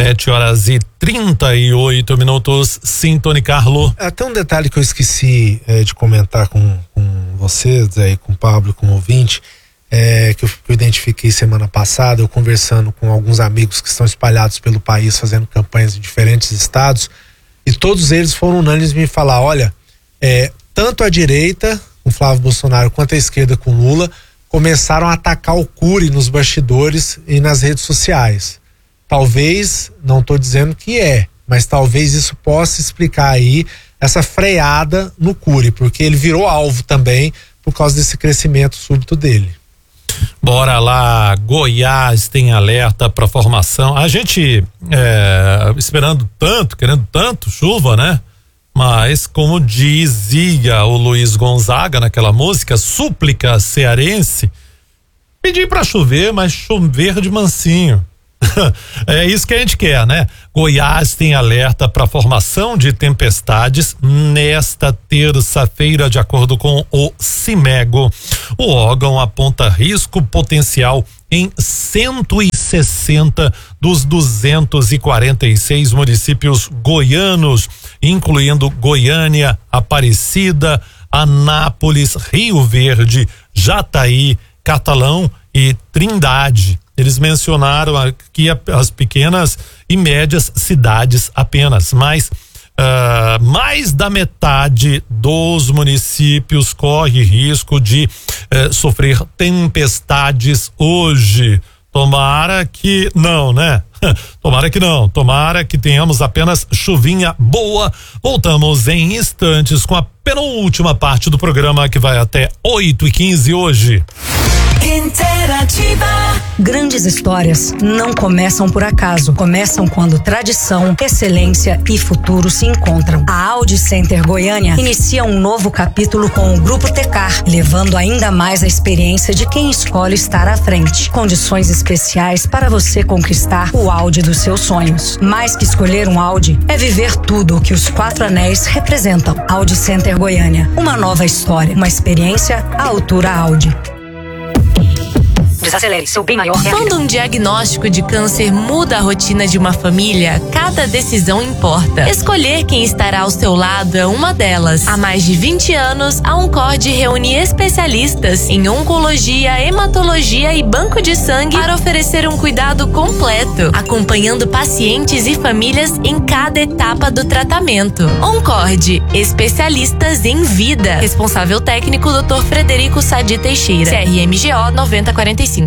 7h38. Sim, Tony Carlo. Até um detalhe que eu esqueci de comentar com vocês, com o Pablo, com o ouvinte, que eu identifiquei semana passada, eu conversando com alguns amigos que estão espalhados pelo país, fazendo campanhas em diferentes estados, e todos eles foram unânimes em me falar, olha, tanto a direita, com Flávio Bolsonaro, quanto a esquerda com Lula, começaram a atacar o Cury nos bastidores e nas redes sociais. Talvez, não estou dizendo que mas talvez isso possa explicar aí essa freada no Cury, porque ele virou alvo também por causa desse crescimento súbito dele. Bora lá, Goiás tem alerta para formação. A gente esperando tanto, querendo tanto chuva, né? Mas como dizia o Luiz Gonzaga naquela música, súplica cearense, pedir para chover, mas chover de mansinho. É isso que a gente quer, né? Goiás tem alerta para formação de tempestades nesta terça-feira, de acordo com o CIMEGO. O órgão aponta risco potencial em 160 dos 246 municípios goianos, incluindo Goiânia, Aparecida, Anápolis, Rio Verde, Jataí, Catalão e Trindade. Eles mencionaram aqui as pequenas e médias cidades apenas, mas mais da metade dos municípios corre risco de sofrer tempestades hoje. Tomara que não, né? Tomara que não, tomara que tenhamos apenas chuvinha boa. Voltamos em instantes com a penúltima parte do programa, que vai até 8h15 hoje. Interativa. Grandes histórias não começam por acaso. Começam quando tradição, excelência e futuro se encontram. A Audi Center Goiânia inicia um novo capítulo com o Grupo Tecar, levando ainda mais a experiência de quem escolhe estar à frente. Condições especiais para você conquistar o Audi dos seus sonhos. Mais que escolher um Audi, é viver tudo o que os 4 anéis representam. Audi Center Goiânia. Uma nova história, uma experiência à altura Audi. Desacelere, seu bem maior. Quando um diagnóstico de câncer muda a rotina de uma família, cada decisão importa. Escolher quem estará ao seu lado é uma delas. Há mais de 20 anos, a Oncorde reúne especialistas em oncologia, hematologia e banco de sangue para oferecer um cuidado completo, acompanhando pacientes e famílias em cada etapa do tratamento. Oncorde, especialistas em vida. Responsável técnico, Dr. Frederico Sadi Teixeira, CRMGO 9045.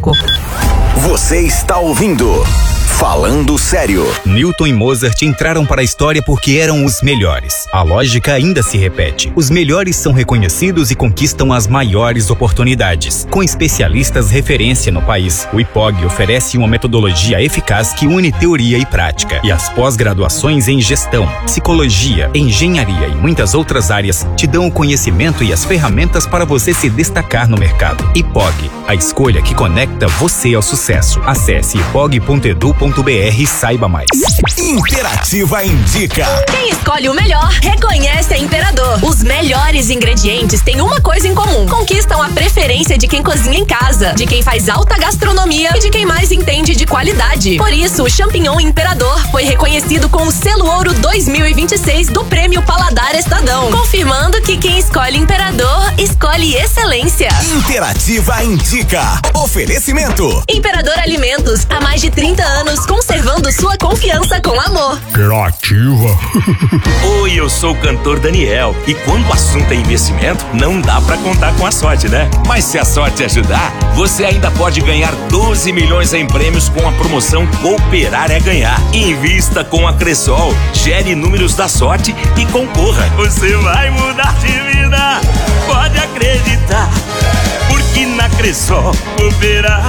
Você está ouvindo Falando Sério. Newton e Mozart entraram para a história porque eram os melhores. A lógica ainda se repete. Os melhores são reconhecidos e conquistam as maiores oportunidades. Com especialistas referência no país, o IPOG oferece uma metodologia eficaz que une teoria e prática. E as pós-graduações em gestão, psicologia, engenharia e muitas outras áreas te dão o conhecimento e as ferramentas para você se destacar no mercado. IPOG, a escolha que conecta você ao sucesso. Acesse ipog.edu.br e saiba mais. Interativa indica. Quem escolhe o melhor, reconhece a Imperador. Os melhores ingredientes têm uma coisa em comum: conquistam a preferência de quem cozinha em casa, de quem faz alta gastronomia e de quem mais entende de qualidade. Por isso, o champignon Imperador foi reconhecido com o selo Ouro 2026 do Prêmio Paladar Estadão, confirmando que quem escolhe Imperador, escolhe excelência. Interativa indica. Oferecimento. Imperador Alimentos, há mais de 30 anos, conservando sua confiança com amor. Interativa. Oi, eu sou o cantor Daniel. E quando o assunto é investimento, não dá pra contar com a sorte, né? Mas se a sorte ajudar, você ainda pode ganhar 12 milhões em prêmios com a promoção Cooperar é Ganhar. Invista com a Cressol, gere números da sorte e concorra. Você vai mudar de vida, pode acreditar. Porque na Cressol, cooperar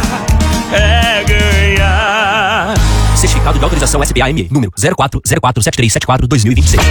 é ganhar. Certificado de autorização SBAME, número 04047374-2026.